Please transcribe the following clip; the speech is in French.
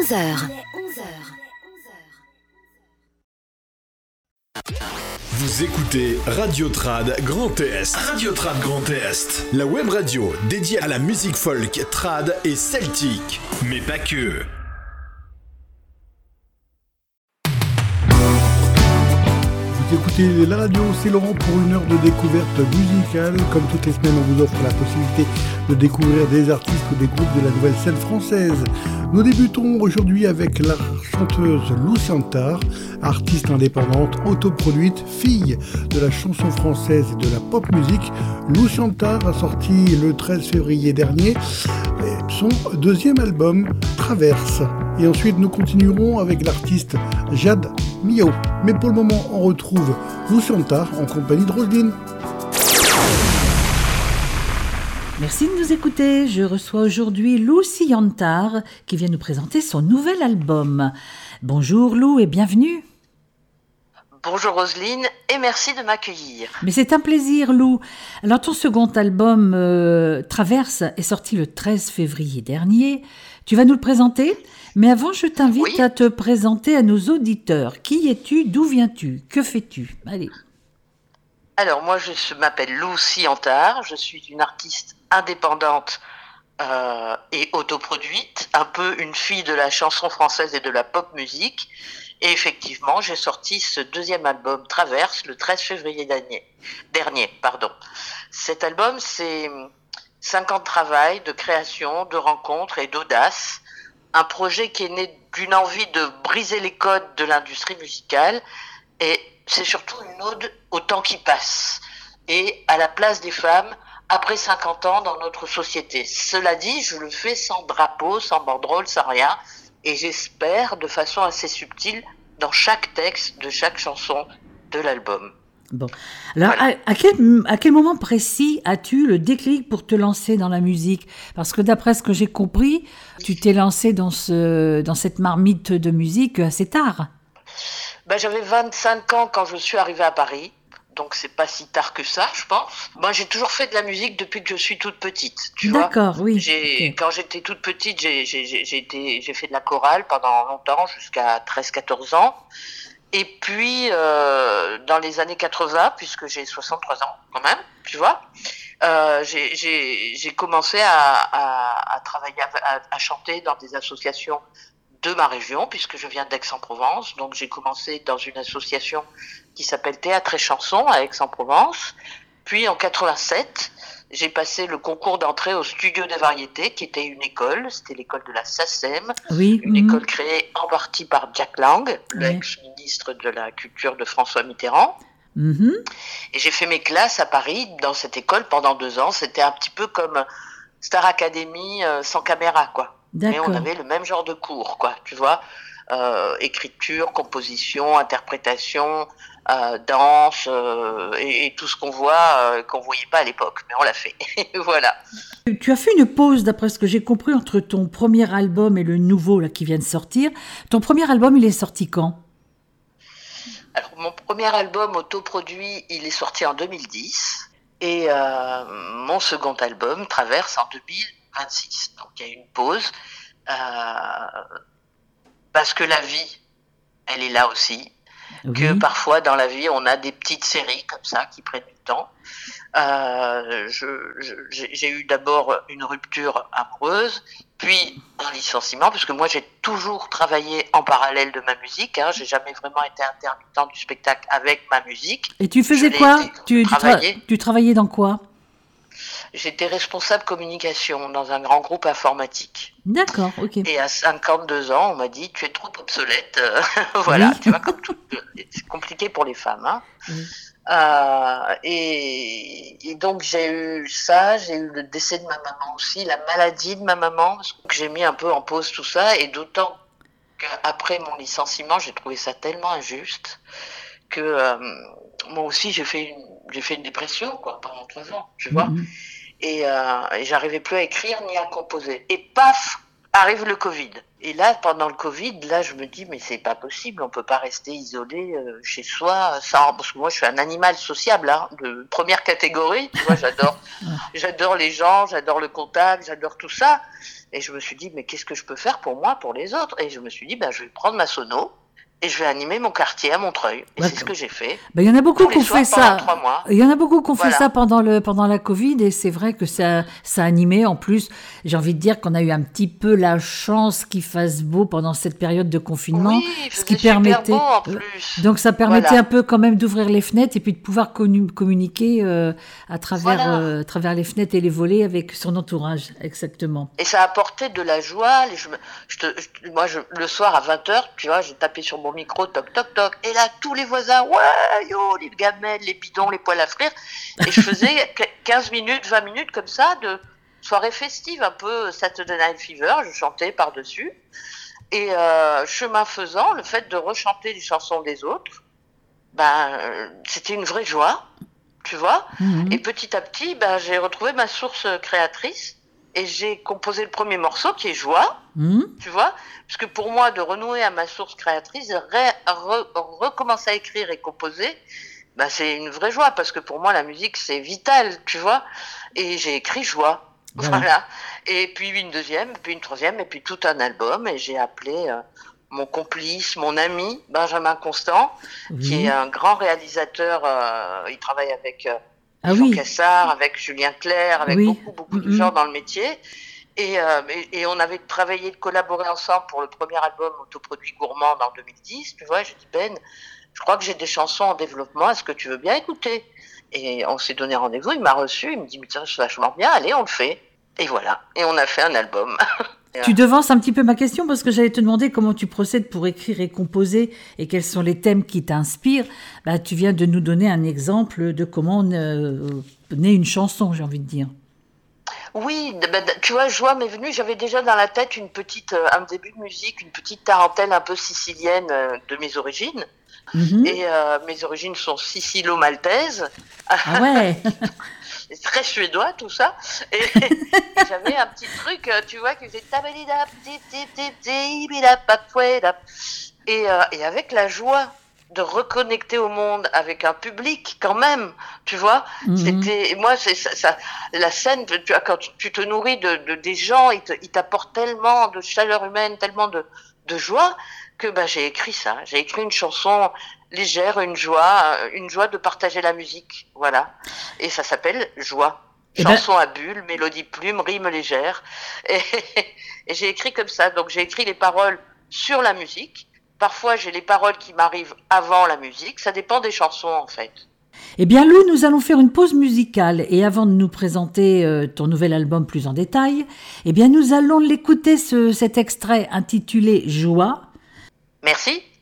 11h. Vous écoutez Radio Trad Grand Est. Radio Trad Grand Est. La web radio dédiée à la musique folk, trad et celtique. Mais pas que. Vous écoutez la radio, c'est Laurent pour une heure de découverte musicale. Comme toutes les semaines, on vous offre la possibilité de découvrir des artistes ou des groupes de la nouvelle scène française. Nous débutons aujourd'hui avec la chanteuse Lucy Antar, artiste indépendante, autoproduite, fille de la chanson française et de la pop musique. Lucy Antar a sorti le 13 février dernier son deuxième album, Traverse. Et ensuite, nous continuerons avec l'artiste Jade Mio. Mais pour le moment, on retrouve Lucy Antar en compagnie de Roselyne. Merci de nous écouter. Je reçois aujourd'hui Lucy Antar qui vient nous présenter son nouvel album. Bonjour Lou et bienvenue. Bonjour Roselyne et merci de m'accueillir. Mais c'est un plaisir Lou. Alors ton second album Traverse est sorti le 13 février dernier. Tu vas nous le présenter ? Mais avant, je t'invite à te présenter à nos auditeurs. Qui es-tu ? D'où viens-tu ? Que fais-tu ? Allez. Alors, moi, je m'appelle Lucy Antar. Je suis une artiste indépendante et autoproduite, un peu une fille de la chanson française et de la pop musique. Et effectivement, j'ai sorti ce deuxième album, Traverse, le 13 février dernier. Cet album, c'est 5 ans de travail, de création, de rencontres et d'audace. Un projet qui est né d'une envie de briser les codes de l'industrie musicale et c'est surtout une ode au temps qui passe et à la place des femmes après 50 ans dans notre société. Cela dit, je le fais sans drapeau, sans banderole, sans rien et j'espère de façon assez subtile dans chaque texte de chaque chanson de l'album. Bon. Alors, voilà. à quel moment précis as-tu le déclic pour te lancer dans la musique ? Parce que d'après ce que j'ai compris, tu t'es lancé dans cette marmite de musique assez tard. J'avais 25 ans quand je suis arrivée à Paris, donc c'est pas si tard que ça, je pense. Moi, j'ai toujours fait de la musique depuis que je suis toute petite, tu vois. D'accord, oui. Quand j'étais toute petite, j'ai fait de la chorale pendant longtemps, jusqu'à 13-14 ans. Et puis, dans les années 80, puisque j'ai 63 ans quand même, tu vois, j'ai commencé à travailler, à chanter dans des associations de ma région, puisque je viens d'Aix-en-Provence. Donc, j'ai commencé dans une association qui s'appelle Théâtre et Chanson à Aix-en-Provence. Puis, en 87, j'ai passé le concours d'entrée au Studio des Variétés, qui était une école, c'était l'école de la SACEM, une école créée en partie par Jack Lang, l'ex-ministre de la Culture de François Mitterrand. Et j'ai fait mes classes à Paris, dans cette école, pendant 2 ans. C'était un petit peu comme Star Academy sans caméra, quoi. D'accord. Mais on avait le même genre de cours, quoi, tu vois. Écriture, composition, interprétation, danse et tout ce qu'on voit qu'on voyait pas à l'époque, mais on l'a fait. Voilà. Tu as fait une pause, d'après ce que j'ai compris, entre ton premier album et le nouveau là qui vient de sortir. Ton premier album, il est sorti quand ? Alors mon premier album autoproduit, il est sorti en 2010 et mon second album, Traverse, en 2026. Donc il y a une pause parce que la vie, elle est là aussi. Oui. Que parfois dans la vie on a des petites séries comme ça qui prennent du temps. J'ai eu d'abord une rupture amoureuse, puis un licenciement, parce que moi j'ai toujours travaillé en parallèle de ma musique, hein. J'ai jamais vraiment été intermittent du spectacle avec ma musique. Et tu faisais quoi ? Tu travaillais dans quoi ? J'étais responsable communication dans un grand groupe informatique. D'accord, ok. Et à 52 ans, on m'a dit « tu es trop obsolète ». Voilà, oui. Tu vois, comme tout, c'est compliqué pour les femmes. Hein. Oui. Et donc j'ai eu ça, j'ai eu le décès de ma maman aussi, la maladie de ma maman, parce que j'ai mis un peu en pause tout ça, et d'autant qu'après mon licenciement, j'ai trouvé ça tellement injuste que moi aussi j'ai fait une dépression quoi, pendant 3 ans, tu vois. Et j'arrivais plus à écrire ni à composer. Et paf, arrive le Covid. Et là, pendant le Covid, là, je me dis, mais c'est pas possible, on peut pas rester isolé chez soi, parce que moi, je suis un animal sociable, hein, de première catégorie, tu vois, j'adore les gens, j'adore le contact, j'adore tout ça. Et je me suis dit, mais qu'est-ce que je peux faire pour moi, pour les autres? Et je me suis dit, je vais prendre ma sono et je vais animer mon quartier à Montreuil. Et c'est ce que j'ai fait. Il y en a beaucoup qui ont fait ça. 3 mois. Il y en a beaucoup qui ont fait ça pendant la Covid, et c'est vrai que ça a animé. En plus, j'ai envie de dire qu'on a eu un petit peu la chance qu'il fasse beut pendant cette période de confinement, ce qui permettait. Beau en plus. Donc ça permettait un peu quand même d'ouvrir les fenêtres et puis de pouvoir communiquer à travers les fenêtres et les volets avec son entourage, exactement. Et ça apportait de la joie. Moi, le soir à 20h, tu vois, j'ai tapé sur mon micro, toc, toc, toc. Et là, tous les voisins, ouais, yo, les gamelles, les bidons, les poêles à frire. Et je faisais 15 minutes, 20 minutes comme ça de soirée festive, un peu Saturday Night Fever. Je chantais par-dessus. Et chemin faisant, le fait de rechanter les chansons des autres, c'était une vraie joie, tu vois. Et petit à petit, j'ai retrouvé ma source créatrice. Et j'ai composé le premier morceau qui est Joie, tu vois, parce que pour moi, de renouer à ma source créatrice, recommencer à écrire et composer, c'est une vraie joie, parce que pour moi, la musique, c'est vital, tu vois. Et j'ai écrit Joie, voilà. Et puis une deuxième, puis une troisième, et puis tout un album, et j'ai appelé mon complice, mon ami, Benjamin Constant, qui est un grand réalisateur, il travaille avec... Jean Cassard, avec Julien Clerc, avec beaucoup de gens dans le métier. Et on avait collaboré ensemble pour le premier album Autoproduit Gourmand en 2010. Tu vois, j'ai dit, je crois que j'ai des chansons en développement, est-ce que tu veux bien écouter? Et on s'est donné rendez-vous, il m'a reçu, il me dit, mais tiens, c'est vachement bien, allez, on le fait. Et voilà, et on a fait un album. Tu devances un petit peu ma question, parce que j'allais te demander comment tu procèdes pour écrire et composer et quels sont les thèmes qui t'inspirent. Tu viens de nous donner un exemple de comment naît une chanson, j'ai envie de dire. Oui, tu vois, Joie m'est venue, j'avais déjà dans la tête un début de musique, une petite tarentelle un peu sicilienne de mes origines. Et mes origines sont sicilo-maltaises. Ah ouais. C'est très suédois tout ça, et j'avais un petit truc, tu vois, qui faisait et avec la joie de reconnecter au monde avec un public quand même, tu vois. C'était moi, c'est ça, la scène, tu vois, quand tu te nourris de des gens, ils t'apportent tellement de chaleur humaine, tellement de joie, que j'ai écrit ça. J'ai écrit une chanson légère, une joie de partager la musique, voilà. Et ça s'appelle Joie. Chanson à bulles, mélodie plume, rime légère. Et j'ai écrit comme ça. Donc j'ai écrit les paroles sur la musique. Parfois j'ai les paroles qui m'arrivent avant la musique. Ça dépend des chansons en fait. Eh bien Lou, nous allons faire une pause musicale, et avant de nous présenter ton nouvel album plus en détail, eh bien nous allons l'écouter, cet extrait intitulé Joie. Merci.